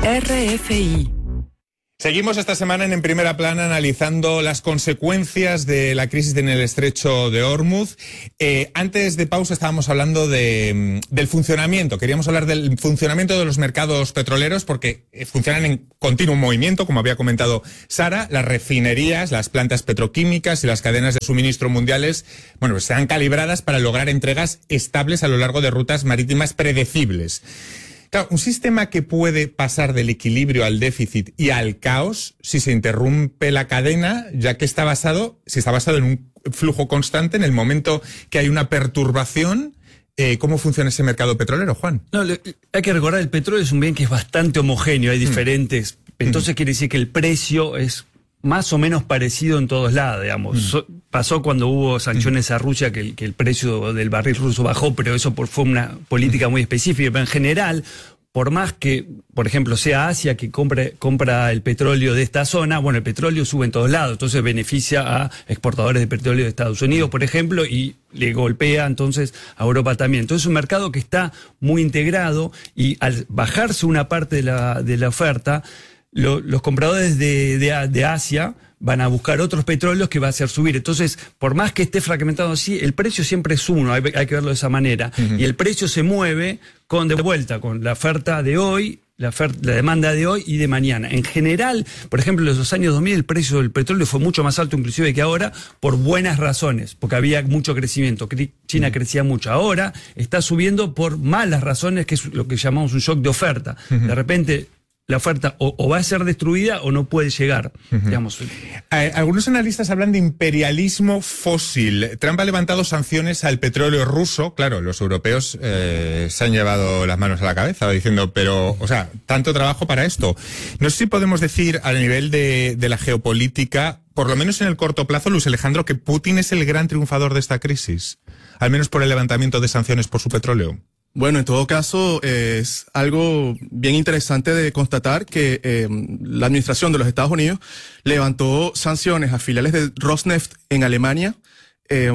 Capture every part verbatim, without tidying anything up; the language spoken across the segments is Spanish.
R F I. Seguimos esta semana en En Primera Plana analizando las consecuencias de la crisis en el estrecho de Hormuz. Eh, antes de pausa estábamos hablando de, del funcionamiento. Queríamos hablar del funcionamiento de los mercados petroleros porque funcionan en continuo movimiento, como había comentado Sara. Las refinerías, las plantas petroquímicas y las cadenas de suministro mundiales, bueno, pues están calibradas para lograr entregas estables a lo largo de rutas marítimas predecibles. Claro, un sistema que puede pasar del equilibrio al déficit y al caos si se interrumpe la cadena, ya que está basado, si está basado en un flujo constante, en el momento que hay una perturbación. Eh, ¿Cómo funciona ese mercado petrolero, Juan? No, le, hay que recordar, el petróleo es un bien que es bastante homogéneo, hay diferentes. Mm. Entonces mm. quiere decir que el precio es más o menos parecido en todos lados, digamos. Mm. So, pasó cuando hubo sanciones mm. a Rusia que el, que el precio del barril ruso bajó, pero eso por, fue una política mm. muy específica. Pero en general, por más que, por ejemplo, sea Asia que compre, compra el petróleo de esta zona, bueno, el petróleo sube en todos lados, entonces beneficia a exportadores de petróleo de Estados Unidos, por ejemplo, y le golpea entonces a Europa también. Entonces es un mercado que está muy integrado y al bajarse una parte de la, de la oferta, Lo, los compradores de, de, de Asia van a buscar otros petróleos que va a hacer subir. Entonces, por más que esté fragmentado así, el precio siempre es uno, hay, hay que verlo de esa manera. Uh-huh. Y el precio se mueve con de vuelta, con la oferta de hoy, la, oferta, la demanda de hoy y de mañana. En general, por ejemplo, en los años dos mil el precio del petróleo fue mucho más alto inclusive que ahora por buenas razones, porque había mucho crecimiento. China uh-huh. crecía mucho. Ahora está subiendo por malas razones, que es lo que llamamos un shock de oferta. Uh-huh. De repente la oferta o, o va a ser destruida o no puede llegar. Uh-huh. Digamos. Eh, algunos analistas hablan de imperialismo fósil. Trump ha levantado sanciones al petróleo ruso. Claro, los europeos eh, se han llevado las manos a la cabeza diciendo, pero, o sea, tanto trabajo para esto. No sé si podemos decir a nivel de, de la geopolítica, por lo menos en el corto plazo, Luis Alejandro, que Putin es el gran triunfador de esta crisis, al menos por el levantamiento de sanciones por su petróleo. Bueno, en todo caso, eh, es algo bien interesante de constatar que eh, la administración de los Estados Unidos levantó sanciones a filiales de Rosneft en Alemania, eh,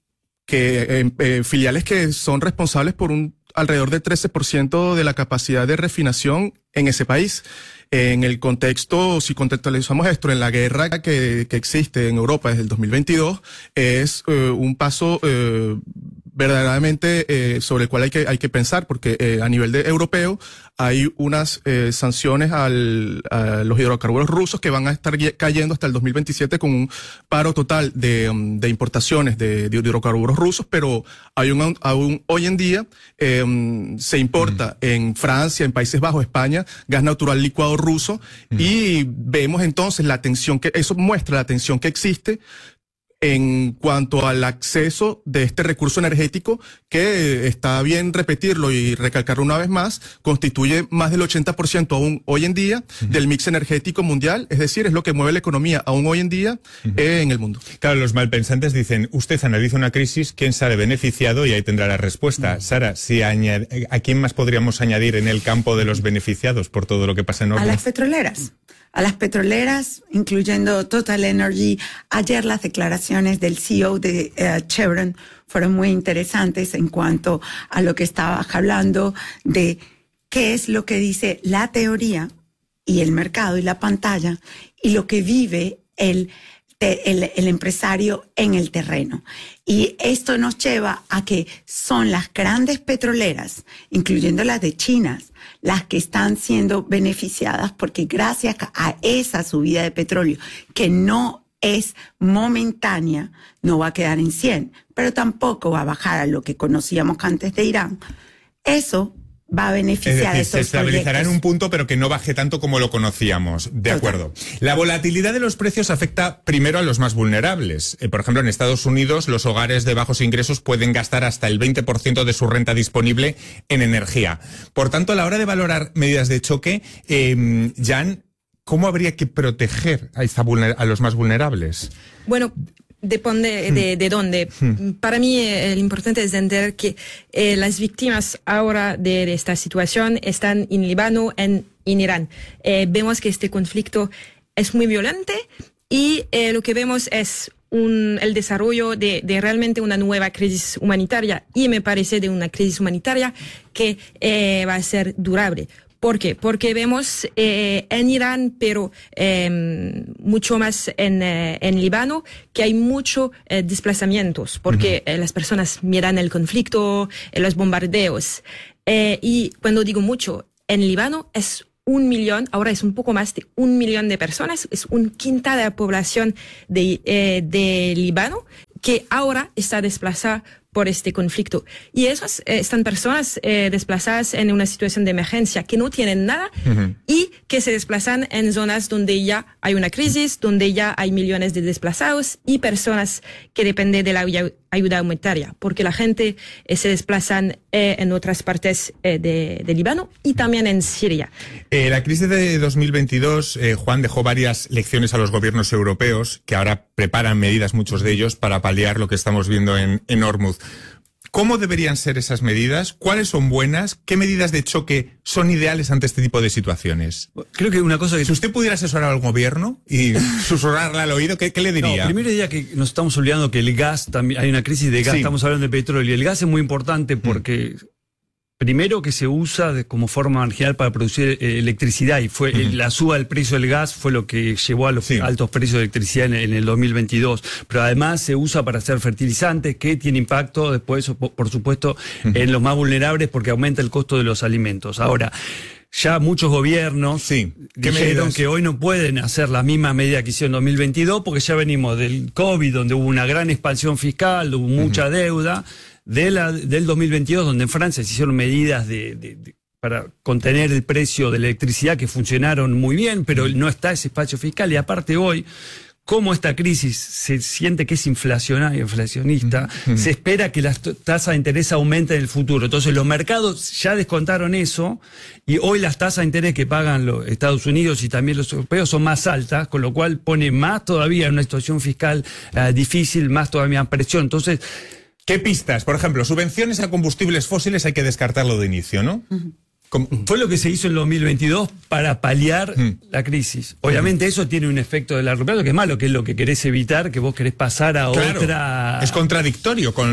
que eh, eh, filiales que son responsables por un alrededor del trece por ciento de la capacidad de refinación en ese país. En el contexto, si contextualizamos esto, en la guerra que, que existe en Europa desde el dos mil veintidós, es eh, un paso eh, verdaderamente eh, sobre el cual hay que hay que pensar, porque eh, a nivel de europeo hay unas eh, sanciones al, a los hidrocarburos rusos que van a estar cayendo hasta el dos mil veintisiete con un paro total de, de importaciones de, de hidrocarburos rusos, pero hay un, aún hoy en día eh, se importa mm. en Francia, en Países Bajos, España, gas natural licuado ruso, mm. y vemos entonces la tensión que, eso muestra la tensión que existe en cuanto al acceso de este recurso energético que, está bien repetirlo y recalcarlo una vez más, constituye más del ochenta por ciento aún hoy en día uh-huh. del mix energético mundial, es decir, es lo que mueve la economía aún hoy en día uh-huh. eh, en el mundo. Claro, los malpensantes dicen, usted analiza una crisis, ¿quién sale beneficiado? Y ahí tendrá la respuesta. Uh-huh. Sara, si añade, ¿a quién más podríamos añadir en el campo de los beneficiados por todo lo que pasa en Hormuz? A las petroleras. A las petroleras, incluyendo Total Energy. Ayer las declaraciones del C E O de uh, Chevron fueron muy interesantes en cuanto a lo que estaba hablando de qué es lo que dice la teoría y el mercado y la pantalla y lo que vive el, el, el empresario en el terreno. Y esto nos lleva a que son las grandes petroleras, incluyendo las de China, las que están siendo beneficiadas porque gracias a esa subida de petróleo, que no es momentánea, no va a quedar en cien, pero tampoco va a bajar a lo que conocíamos antes de Irán, eso va a beneficiar a esos se estabilizará proyectos. En un punto, pero que no baje tanto como lo conocíamos. De Total. Acuerdo. La volatilidad de los precios afecta primero a los más vulnerables. Eh, por ejemplo, en Estados Unidos, los hogares de bajos ingresos pueden gastar hasta el veinte por ciento de su renta disponible en energía. Por tanto, a la hora de valorar medidas de choque, eh, Jan, ¿cómo habría que proteger a, esta vulner- a los más vulnerables? Bueno, depende de, de dónde. Para mí eh, lo importante es entender que eh, las víctimas ahora de, de esta situación están en Líbano, en, en Irán. Eh, vemos que este conflicto es muy violento y eh, lo que vemos es un, el desarrollo de, de realmente una nueva crisis humanitaria y me parece de una crisis humanitaria que eh, va a ser durable. ¿Por qué? Porque vemos eh, en Irán, pero eh, mucho más en, eh, en Líbano, que hay muchos eh, desplazamientos, porque uh-huh. eh, las personas miran el conflicto, eh, los bombardeos. Eh, y cuando digo mucho, en Líbano es un millón, ahora es un poco más de un millón de personas, es un quinta de la población de, eh, de Líbano, que ahora está desplazada por este conflicto. Y esas eh, están personas eh, desplazadas en una situación de emergencia, que no tienen nada uh-huh. y que se desplazan en zonas donde ya hay una crisis, donde ya hay millones de desplazados y personas que dependen de la ayuda humanitaria, porque la gente eh, se desplazan eh, en otras partes eh, de, de Líbano y también en Siria. Eh, la crisis de dos mil veintidós, eh, Juan, dejó varias lecciones a los gobiernos europeos, que ahora preparan medidas, muchos de ellos, para paliar lo que estamos viendo en, en Hormuz. ¿Cómo deberían ser esas medidas? ¿Cuáles son buenas? ¿Qué medidas de choque son ideales ante este tipo de situaciones? Creo que una cosa que... Si usted pudiera asesorar al gobierno y susurrarle al oído, ¿qué, qué le diría? No, primero diría que nos estamos olvidando que el gas, también hay una crisis de gas, sí. Estamos hablando de petróleo, y el gas es muy importante porque... Mm. Primero que se usa de, como forma marginal para producir eh, electricidad, y fue uh-huh. la suba del precio del gas fue lo que llevó a los sí. altos precios de electricidad en, en el dos mil veintidós. Pero además se usa para hacer fertilizantes, que tiene impacto después, por, por supuesto, uh-huh. en los más vulnerables, porque aumenta el costo de los alimentos. Ahora, ya muchos gobiernos sí. dijeron medidas? que hoy no pueden hacer la misma medida que hicieron en dos mil veintidós, porque ya venimos del COVID, donde hubo una gran expansión fiscal, hubo mucha uh-huh. deuda. De la, del dos mil veintidós, donde en Francia se hicieron medidas de, de, de, para contener el precio de la electricidad que funcionaron muy bien, pero no está ese espacio fiscal. Y aparte hoy, como esta crisis se siente que es inflacionaria, inflacionista, mm-hmm. se espera que las tasas de interés aumenten en el futuro. Entonces los mercados ya descontaron eso, y hoy las tasas de interés que pagan los Estados Unidos y también los europeos son más altas, con lo cual pone más todavía en una situación fiscal uh, difícil, más todavía presión. Entonces... ¿Qué pistas? Por ejemplo, subvenciones a combustibles fósiles hay que descartarlo de inicio, ¿no? Uh-huh. Fue lo que se hizo en el dos mil veintidós para paliar uh-huh. la crisis. Obviamente uh-huh. eso tiene un efecto de largo plazo que es malo, que es lo que querés evitar, que vos querés pasar a claro, otra... Es contradictorio con...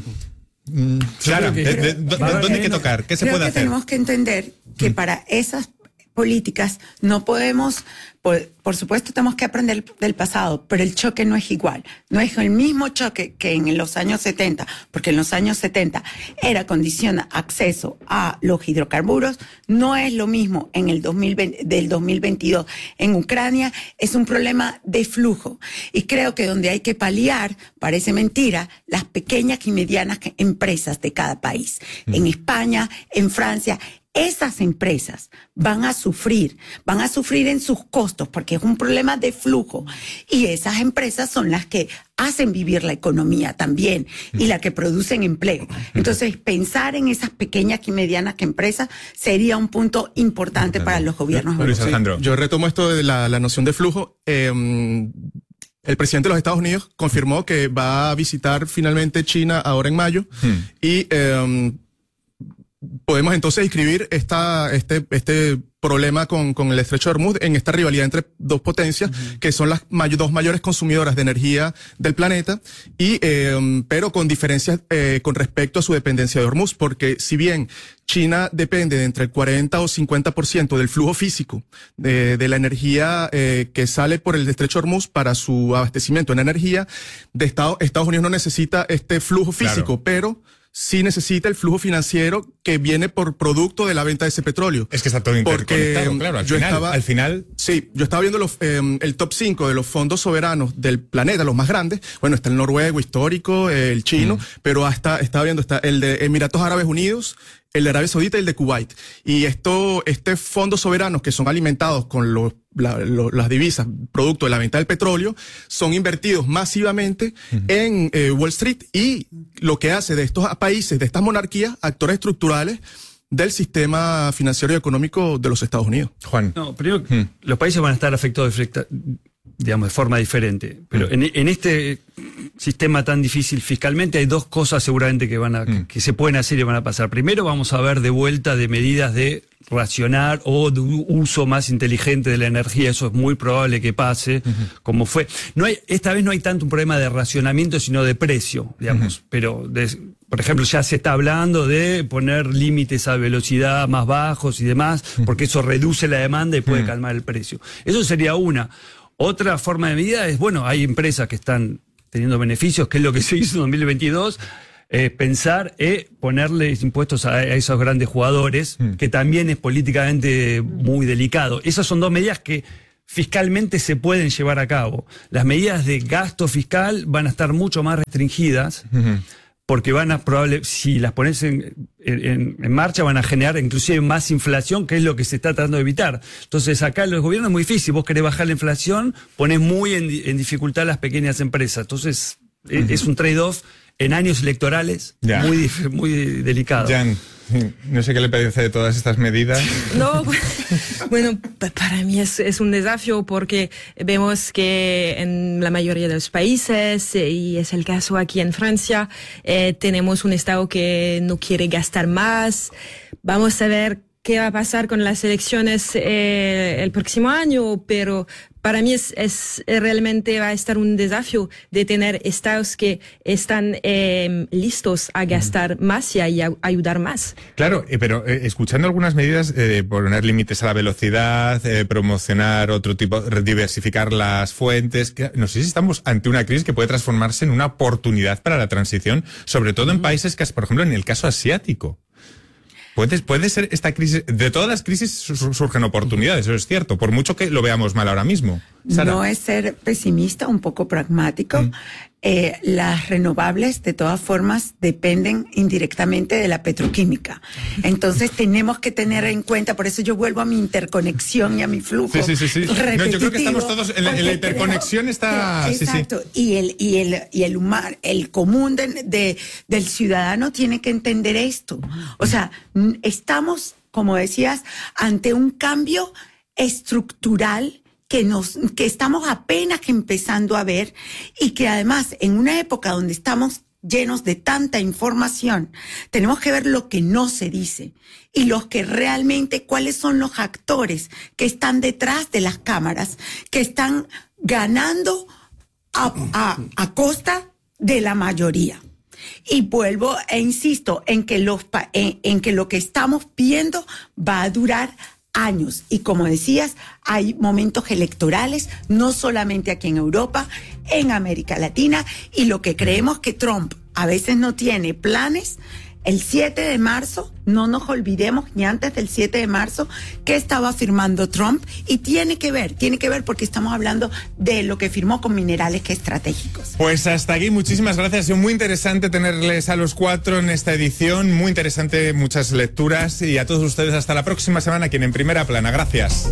Uh-huh. Claro, que, de, de, de, ¿dónde hay que tocar? ¿Qué se creo puede que hacer? Tenemos que entender que uh-huh. para esas políticas no podemos, por, por supuesto tenemos que aprender del pasado, pero el choque no es igual, no es el mismo choque que en los años setenta, porque en los años setenta era condición acceso a los hidrocarburos, no es lo mismo en el dos mil veinte, del dos mil veintidós en Ucrania, es un problema de flujo, y creo que donde hay que paliar, parece mentira, las pequeñas y medianas empresas de cada país, mm. en España, en Francia. Esas empresas van a sufrir, van a sufrir en sus costos porque es un problema de flujo, y esas empresas son las que hacen vivir la economía también y las que producen empleo. Entonces, pensar en esas pequeñas y medianas empresas sería un punto importante para los gobiernos europeos. Sí, yo retomo esto de la, la noción de flujo. Eh, El presidente de los Estados Unidos confirmó que va a visitar finalmente China ahora en mayo hmm. y eh, podemos entonces inscribir esta, este, este problema con, con el estrecho de Hormuz en esta rivalidad entre dos potencias, uh-huh. que son las may- dos mayores consumidoras de energía del planeta, y eh, pero con diferencias eh, con respecto a su dependencia de Hormuz, porque si bien China depende de entre el cuarenta o cincuenta por ciento del flujo físico de, de la energía eh, que sale por el estrecho de Hormuz para su abastecimiento en energía, de Estados, Estados Unidos no necesita este flujo físico, claro. pero sí necesita el flujo financiero que viene por producto de la venta de ese petróleo. Es que está todo interconectado, porque, claro, al yo final, estaba, al final... Sí, yo estaba viendo los, eh, el top cinco de los fondos soberanos del planeta, los más grandes. Bueno, está el noruego histórico, el chino, mm. pero hasta estaba viendo está el de Emiratos Árabes Unidos, el de Arabia Saudita y el de Kuwait. Y esto, este fondos soberanos que son alimentados con los, la, lo, las divisas, producto de la venta del petróleo, son invertidos masivamente uh-huh. en eh, Wall Street, y lo que hace de estos países, de estas monarquías, actores estructurales del sistema financiero y económico de los Estados Unidos. Juan. No, primero, uh-huh. los países van a estar afectados de, digamos, de forma diferente. Pero uh-huh. en, en este sistema tan difícil fiscalmente hay dos cosas seguramente que van a mm. que se pueden hacer y van a pasar. Primero, vamos a ver de vuelta de medidas de racionar o de uso más inteligente de la energía. Eso es muy probable que pase, uh-huh. como fue. No hay, esta vez no hay tanto un problema de racionamiento, sino de precio, digamos. Uh-huh. Pero de, por ejemplo, ya se está hablando de poner límites a velocidad más bajos y demás, porque eso reduce la demanda y puede calmar el precio. Eso sería una. Otra forma de medida es, bueno, hay empresas que están teniendo beneficios, que es lo que se hizo en dos mil veintidós, eh, pensar en ponerles impuestos a, a esos grandes jugadores, mm. que también es políticamente muy delicado. Esas son dos medidas que fiscalmente se pueden llevar a cabo. Las medidas de gasto fiscal van a estar mucho más restringidas, mm-hmm. porque van a probable, si las pones en, en, en marcha, van a generar inclusive más inflación, que es lo que se está tratando de evitar. Entonces acá los gobiernos es muy difícil, vos querés bajar la inflación, pones muy en, en dificultad a las pequeñas empresas. Entonces uh-huh. es, es un trade-off en años electorales yeah. muy, muy delicado. Jan, no sé qué le parece de todas estas medidas. No, bueno, para mí es, es un desafío porque vemos que en la mayoría de los países, y es el caso aquí en Francia, eh, tenemos un Estado que no quiere gastar más. Vamos a ver qué va a pasar con las elecciones eh, el próximo año, pero para mí es, es realmente va a estar un desafío de tener estados que están eh, listos a gastar más y a, y a ayudar más. Claro, eh, pero eh, escuchando algunas medidas, eh, poner límites a la velocidad, eh, promocionar otro tipo, diversificar las fuentes, que, no sé si estamos ante una crisis que puede transformarse en una oportunidad para la transición, sobre todo en países que, por ejemplo, en el caso asiático. Puede, puede ser esta crisis, de todas las crisis surgen oportunidades, eso es cierto, por mucho que lo veamos mal ahora mismo. Sara. No es ser pesimista, un poco pragmático. Mm. Eh, las renovables, de todas formas, dependen indirectamente de la petroquímica. Entonces tenemos que tener en cuenta, por eso yo vuelvo a mi interconexión y a mi flujo. Sí, sí, sí. sí. No, yo creo que estamos todos, en la, en la interconexión creo, está... Exacto, sí, sí. y el y el y el humano, el común de, de, del ciudadano tiene que entender esto. O sea, estamos, como decías, ante un cambio estructural que nos, que estamos apenas empezando a ver, y que además en una época donde estamos llenos de tanta información, tenemos que ver lo que no se dice y los que realmente, cuáles son los actores que están detrás de las cámaras, que están ganando a, a, a costa de la mayoría. Y vuelvo e insisto en que, los, en, en que lo que estamos viendo va a durar años. Y como decías, hay momentos electorales, no solamente aquí en Europa, en América Latina, y lo que creemos que Trump a veces no tiene planes. El siete de marzo, no nos olvidemos ni antes del siete de marzo, que estaba firmando Trump, y tiene que ver, tiene que ver porque estamos hablando de lo que firmó con minerales que estratégicos. Pues hasta aquí, muchísimas gracias. Ha sido muy interesante tenerles a los cuatro en esta edición, muy interesante, muchas lecturas, y a todos ustedes hasta la próxima semana aquí en Primera Plana. Gracias.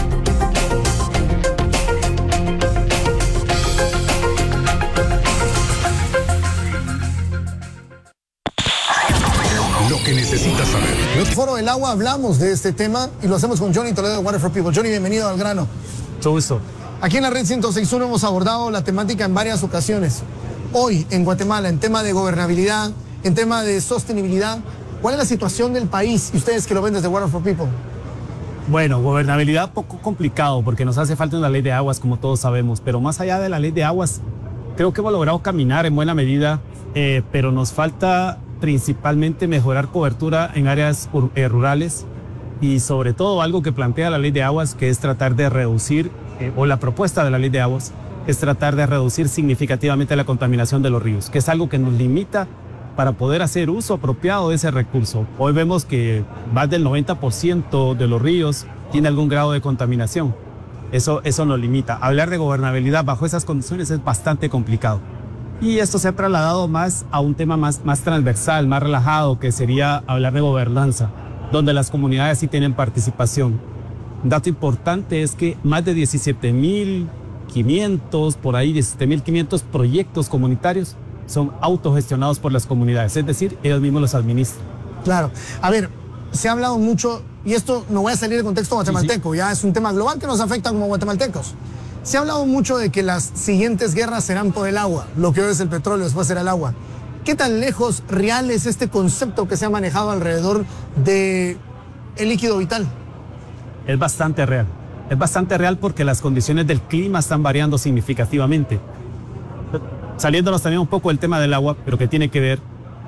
Lo que necesitas saber. En el Foro del Agua hablamos de este tema y lo hacemos con Johnny Toledo de Water for People. Johnny, bienvenido al grano. Mucho gusto. Aquí en la Red ciento seis punto uno hemos abordado la temática en varias ocasiones. Hoy, en Guatemala, en tema de gobernabilidad, en tema de sostenibilidad, ¿cuál es la situación del país? Y ustedes que lo ven desde Water for People. Bueno, gobernabilidad poco complicado porque nos hace falta una ley de aguas, como todos sabemos. Pero más allá de la ley de aguas, creo que hemos logrado caminar en buena medida, eh, pero nos falta principalmente mejorar cobertura en áreas eh, rurales, y sobre todo algo que plantea la ley de aguas, que es tratar de reducir, eh, o la propuesta de la ley de aguas, es tratar de reducir significativamente la contaminación de los ríos, que es algo que nos limita para poder hacer uso apropiado de ese recurso. Hoy vemos que más del noventa por ciento de los ríos tiene algún grado de contaminación. Eso, eso nos limita. Hablar de gobernabilidad bajo esas condiciones es bastante complicado. Y esto se ha trasladado más a un tema más, más transversal, más relajado, que sería hablar de gobernanza, donde las comunidades sí tienen participación. Un dato importante es que más de diecisiete mil quinientos, por ahí diecisiete mil quinientos proyectos comunitarios son autogestionados por las comunidades, es decir, ellos mismos los administran. Claro. A ver, se ha hablado mucho, y esto no voy a salir del contexto guatemalteco, sí, sí. Ya es un tema global que nos afecta como guatemaltecos. Se ha hablado mucho de que las siguientes guerras serán por el agua, lo que hoy es el petróleo, después será el agua. ¿Qué tan lejos real es este concepto que se ha manejado alrededor de el líquido vital? Es bastante real. Es bastante real porque las condiciones del clima están variando significativamente. Saliéndonos también un poco del tema del agua, pero que tiene que ver,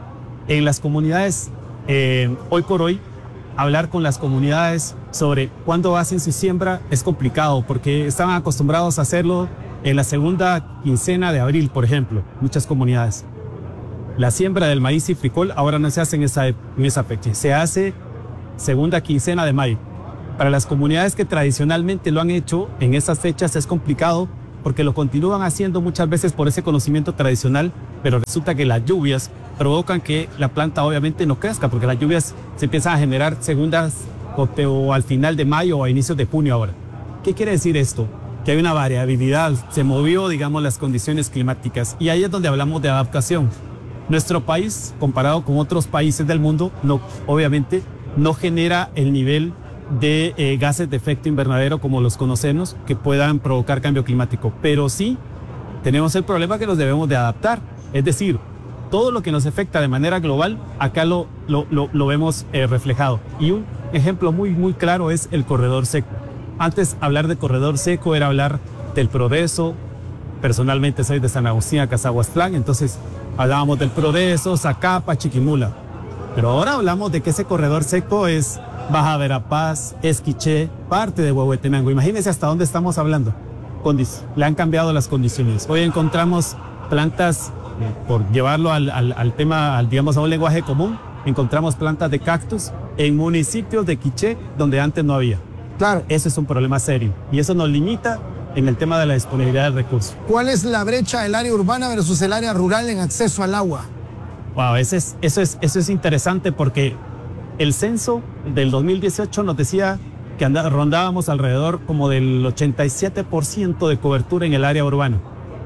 En las comunidades, eh, hoy por hoy, hablar con las comunidades sobre cuándo hacen su siembra es complicado porque estaban acostumbrados a hacerlo en la segunda quincena de abril, por ejemplo, muchas comunidades. La siembra del maíz y frijol ahora no se hace en esa, en esa fecha, se hace segunda quincena de mayo. Para las comunidades que tradicionalmente lo han hecho en esas fechas es complicado porque lo continúan haciendo muchas veces por ese conocimiento tradicional, pero resulta que las lluvias provocan que la planta obviamente no crezca, porque las lluvias se empiezan a generar segundas o, o al final de mayo o a inicios de junio ahora. ¿Qué quiere decir esto? Que hay una variabilidad, se movió, digamos, las condiciones climáticas y ahí es donde hablamos de adaptación. Nuestro país, comparado con otros países del mundo, no, obviamente no genera el nivel de eh, gases de efecto invernadero como los conocemos que puedan provocar cambio climático, pero sí tenemos el problema que nos debemos de adaptar, es decir, todo lo que nos afecta de manera global, acá lo, lo, lo, lo vemos eh, reflejado. Y un ejemplo muy, muy claro es el corredor seco. Antes, hablar de corredor seco era hablar del Progreso. Personalmente soy de San Agustín, Cazahuastlán, entonces hablábamos del Progreso, Zacapa, Chiquimula. Pero ahora hablamos de que ese corredor seco es Baja Verapaz, es Quiché, parte de Huehuetenango. Imagínense hasta dónde estamos hablando. Condis- le han cambiado las condiciones. Hoy encontramos plantas, eh, por llevarlo al, al, al tema, al, digamos, a un lenguaje común, encontramos plantas de cactus en municipios de Quiché donde antes no había. Claro. Eso es un problema serio y eso nos limita en el tema de la disponibilidad del recurso. ¿Cuál es la brecha del área urbana versus el área rural en acceso al agua? Wow, ese es, eso, es, eso es interesante porque el censo del dos mil dieciocho nos decía que andá, rondábamos alrededor como del ochenta y siete por ciento de cobertura en el área urbana.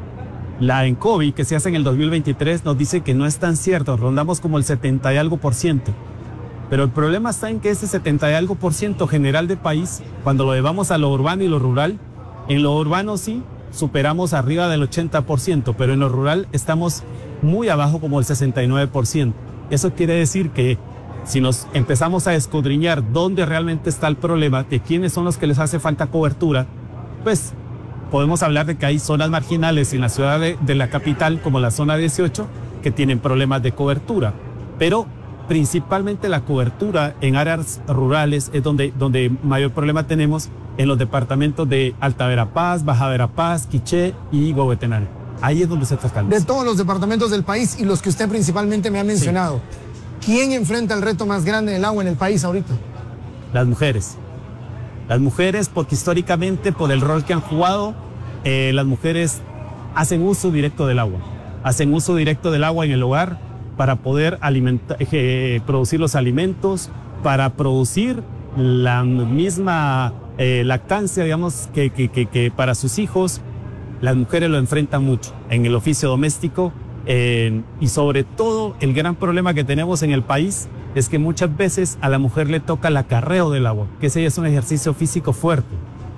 La ENCOVI, que se hace en el dos mil veintitrés, nos dice que no es tan cierto, rondamos como el setenta y algo por ciento. Pero el problema está en que ese setenta y algo por ciento general del país, cuando lo llevamos a lo urbano y lo rural, en lo urbano sí superamos arriba del ochenta por ciento, pero en lo rural estamos muy abajo como el sesenta y nueve por ciento. Eso quiere decir que si nos empezamos a escudriñar dónde realmente está el problema, de quiénes son los que les hace falta cobertura, pues podemos hablar de que hay zonas marginales en la ciudad de, de la capital, como la zona dieciocho, que tienen problemas de cobertura. Pero principalmente la cobertura en áreas rurales es donde, donde mayor problema tenemos, en los departamentos de Alta Verapaz, Baja Verapaz, Quiché y Huehuetenango. Ahí es donde se está. De todos los departamentos del país y los que usted principalmente me ha mencionado, sí. ¿Quién enfrenta el reto más grande del agua en el país ahorita? Las mujeres. Las mujeres, porque históricamente, por el rol que han jugado, eh, las mujeres hacen uso directo del agua. Hacen uso directo del agua en el hogar para poder alimentar, eh, producir los alimentos, para producir la misma eh, lactancia, digamos, que, que, que, que para sus hijos. Las mujeres lo enfrentan mucho en el oficio doméstico eh, y sobre todo el gran problema que tenemos en el país es que muchas veces a la mujer le toca el acarreo del agua, que ese es un ejercicio físico fuerte.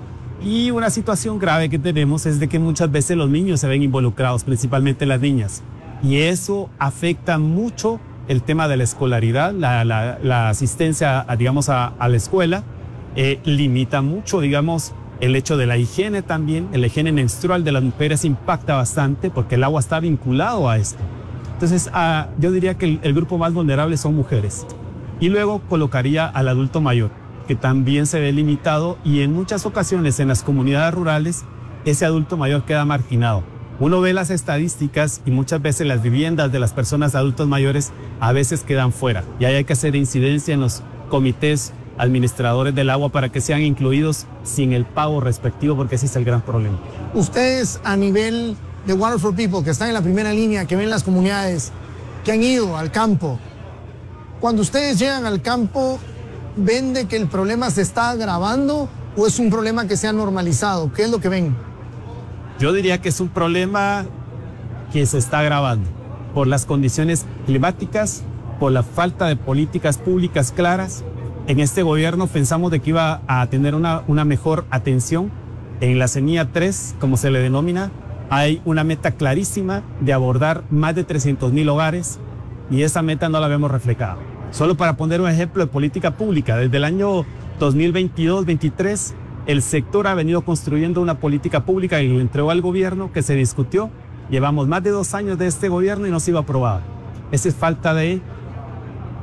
Y una situación grave que tenemos es de que muchas veces los niños se ven involucrados, principalmente las niñas. Y eso afecta mucho el tema de la escolaridad, la, la, la asistencia, a, digamos, a, a la escuela. Eh, limita mucho, digamos, el hecho de la higiene también. La higiene menstrual de las mujeres impacta bastante porque el agua está vinculado a esto. Entonces, uh, yo diría que el, el grupo más vulnerable son mujeres. Y luego colocaría al adulto mayor, que también se ve limitado y en muchas ocasiones en las comunidades rurales ese adulto mayor queda marginado. Uno ve las estadísticas y muchas veces las viviendas de las personas adultos mayores a veces quedan fuera. Y ahí hay que hacer incidencia en los comités administradores del agua para que sean incluidos sin el pago respectivo, porque ese es el gran problema. Ustedes a nivel de Water for People, que están en la primera línea, que ven las comunidades, que han ido al campo, cuando ustedes llegan al campo, ¿ven de que el problema se está agravando o es un problema que se ha normalizado? ¿Qué es lo que ven? Yo diría que es un problema que se está agravando por las condiciones climáticas, por la falta de políticas públicas claras. En este gobierno pensamos de que iba a tener una, una mejor atención. En la CENIA tres, como se le denomina, hay una meta clarísima de abordar más de trescientos mil hogares y esa meta no la vemos reflejada. Solo para poner un ejemplo de política pública, desde el año dos mil veintidós veintitrés, el sector ha venido construyendo una política pública y lo entregó al gobierno, que se discutió. Llevamos más de dos años de este gobierno y no se iba aprobada. Esa es falta de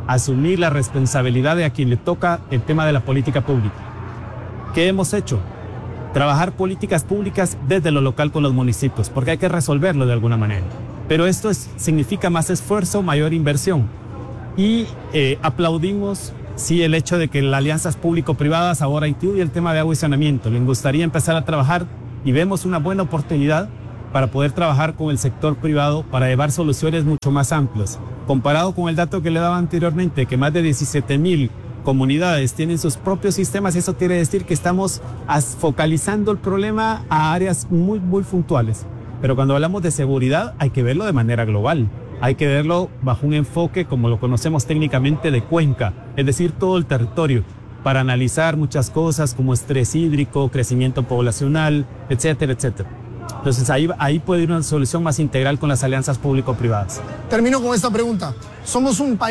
asumir la responsabilidad de a quien le toca el tema de la política pública. ¿Qué hemos hecho? Trabajar políticas públicas desde lo local con los municipios, porque hay que resolverlo de alguna manera. Pero esto es, significa más esfuerzo, mayor inversión. Y eh, aplaudimos, sí, el hecho de que las alianzas público-privadas ahora incluye el tema de agua y saneamiento. Les gustaría empezar a trabajar y vemos una buena oportunidad para poder trabajar con el sector privado para llevar soluciones mucho más amplias. Comparado con el dato que le daba anteriormente, que más de diecisiete mil comunidades tienen sus propios sistemas, eso quiere decir que estamos focalizando el problema a áreas muy, muy puntuales. Pero cuando hablamos de seguridad hay que verlo de manera global. Hay que verlo bajo un enfoque, como lo conocemos técnicamente, de cuenca, es decir, todo el territorio, para analizar muchas cosas como estrés hídrico, crecimiento poblacional, etcétera, etcétera. Entonces ahí, ahí puede ir una solución más integral con las alianzas público-privadas. Termino con esta pregunta. Somos un país